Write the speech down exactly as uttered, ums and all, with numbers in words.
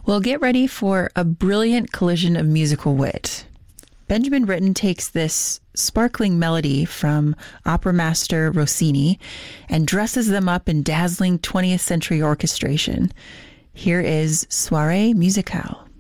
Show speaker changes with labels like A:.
A: Well, get ready for a brilliant collision of musical wit. Benjamin Britten takes this sparkling melody from opera master Rossini and dresses them up in dazzling twentieth century orchestration. Here is Soirée Musicale.